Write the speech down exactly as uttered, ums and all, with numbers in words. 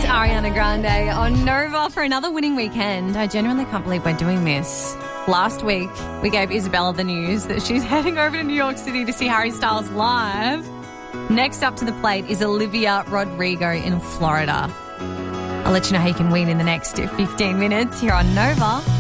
Ariana Grande on Nova for another winning weekend. I genuinely can't believe we're doing this. Last week, we gave Isabella the news that she's heading over to New York City to see Harry Styles live. Next up to the plate is Olivia Rodrigo in Florida. I'll let you know how you can win in the next fifteen minutes here on Nova.